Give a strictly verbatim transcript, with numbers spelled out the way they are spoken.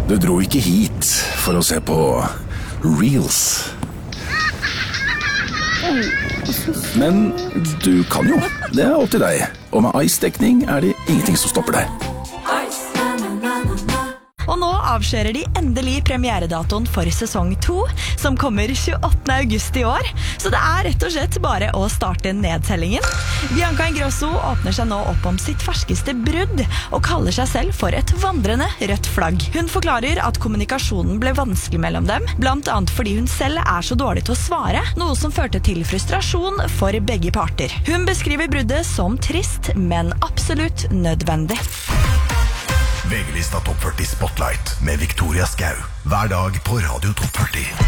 Du dro ikke hit for å se på Reels. Men du kan jo. Det er opp til deg. Og med Ice-dekning er det ingenting som stopper deg. Og nå avslører de endelig premieredatoen for sesong to, som kommer tjueåttende august i år. Så det er rett og slett bare å starte nedtellingen. Bianca Ingrosso åpner seg nå opp om sitt ferskeste brudd, og kaller seg selv for et vandrende rødt flagg. Hun forklarer at kommunikasjonen ble vanskelig mellom dem, blant annet fordi hun selv er så dårlig til å svare, noe som førte til frustrasjon for begge parter. Hun beskriver bruddet som trist, men absolutt nødvendig. VG-lista Topp førti Spotlight med Victoria Skau. Hver dag på Radio Topp førti.